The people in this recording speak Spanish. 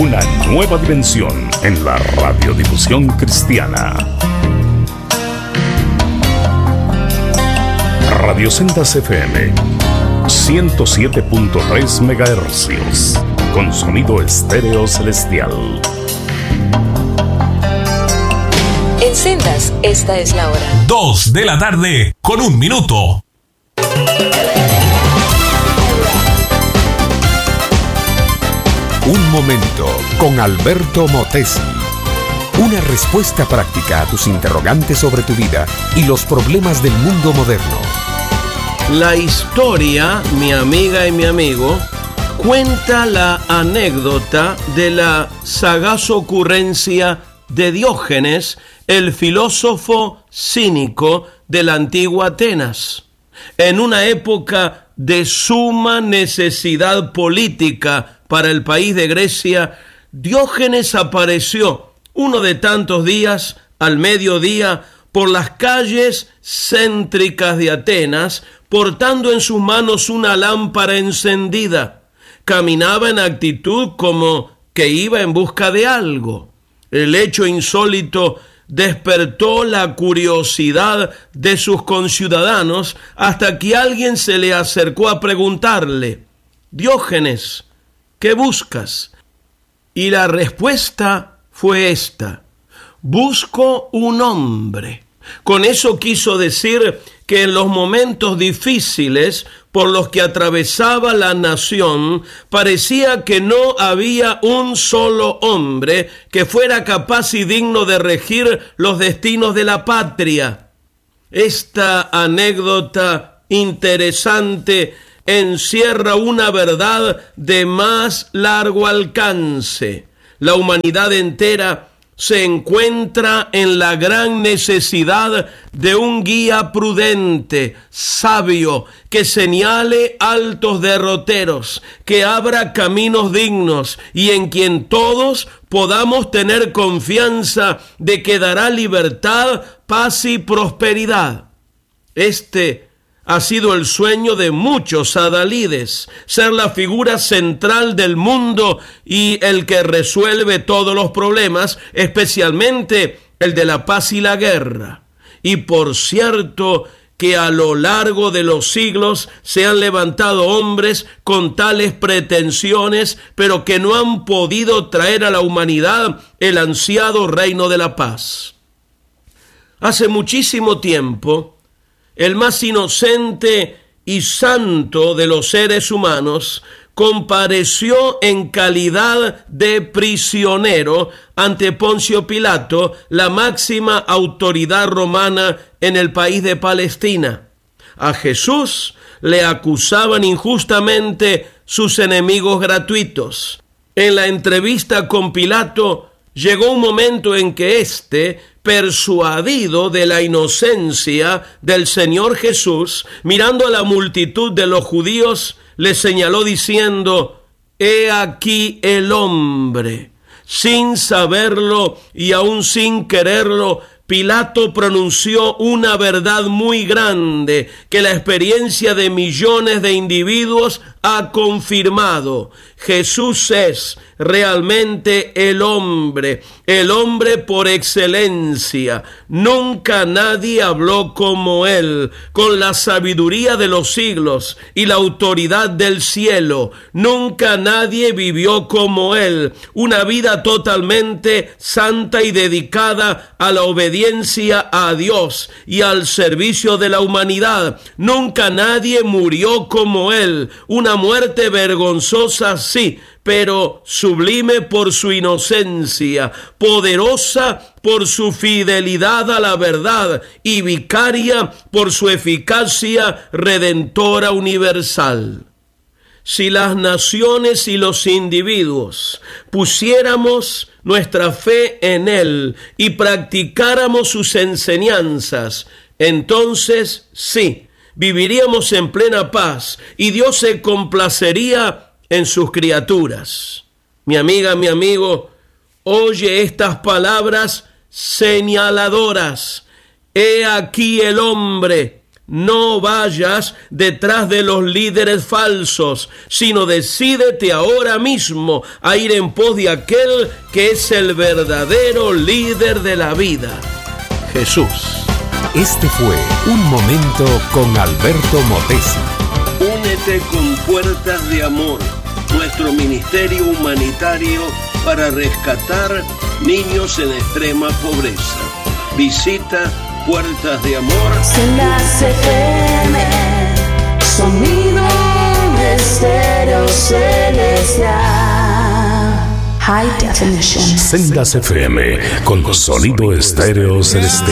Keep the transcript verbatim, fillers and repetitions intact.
Una nueva dimensión en la radiodifusión cristiana. Radio Sendas F M ciento siete punto tres megahercios, con sonido estéreo celestial. En Sendas, esta es la hora. Dos de la tarde, con un minuto. Un momento con Alberto Motesi. Una respuesta práctica a tus interrogantes sobre tu vida y los problemas del mundo moderno. La historia, mi amiga y mi amigo, cuenta la anécdota de la sagaz ocurrencia de Diógenes, el filósofo cínico de la antigua Atenas. En una época de suma necesidad política para el país de Grecia, Diógenes apareció uno de tantos días al mediodía por las calles céntricas de Atenas, portando en sus manos una lámpara encendida. Caminaba en actitud como que iba en busca de algo. El hecho insólito despertó la curiosidad de sus conciudadanos hasta que alguien se le acercó a preguntarle: Diógenes, ¿qué buscas? Y la respuesta fue esta: busco un hombre. Con eso quiso decir que en los momentos difíciles por los que atravesaba la nación, parecía que no había un solo hombre que fuera capaz y digno de regir los destinos de la patria. Esta anécdota interesante encierra una verdad de más largo alcance. La humanidad entera se encuentra en la gran necesidad de un guía prudente, sabio, que señale altos derroteros, que abra caminos dignos y en quien todos podamos tener confianza de que dará libertad, paz y prosperidad. Este ha sido el sueño de muchos adalides, ser la figura central del mundo y el que resuelve todos los problemas, especialmente el de la paz y la guerra. Y por cierto que a lo largo de los siglos se han levantado hombres con tales pretensiones, pero que no han podido traer a la humanidad el ansiado reino de la paz. Hace muchísimo tiempo, el más inocente y santo de los seres humanos compareció en calidad de prisionero ante Poncio Pilato, la máxima autoridad romana en el país de Palestina. A Jesús le acusaban injustamente sus enemigos gratuitos. En la entrevista con Pilato, llegó un momento en que éste, persuadido de la inocencia del Señor Jesús, mirando a la multitud de los judíos, le señaló diciendo: «He aquí el hombre». Sin saberlo y aún sin quererlo, Pilato pronunció una verdad muy grande que la experiencia de millones de individuos ha confirmado. Jesús es realmente el hombre, el hombre por excelencia. Nunca nadie habló como él, con la sabiduría de los siglos y la autoridad del cielo. Nunca nadie vivió como él, una vida totalmente santa y dedicada a la obediencia a Dios y al servicio de la humanidad. Nunca nadie murió como él, una muerte vergonzosa, sí, pero sublime por su inocencia, poderosa por su fidelidad a la verdad y vicaria por su eficacia redentora universal. Si las naciones y los individuos pusiéramos nuestra fe en él y practicáramos sus enseñanzas, entonces sí, viviríamos en plena paz y Dios se complacería en sus criaturas. Mi amiga, mi amigo, oye estas palabras señaladoras. He aquí el hombre. no vayas detrás de los líderes falsos, sino decídete ahora mismo a ir en pos de aquel que es el verdadero líder de la vida, Jesús. Este fue Un Momento con Alberto Motesi. Únete con Puertas de Amor, nuestro ministerio humanitario para rescatar niños en extrema pobreza. Visita Puertas de Amor. Sendas F M, sonido de estéreo celestial. High definition. Sendas F M con sonido estéreo celestial.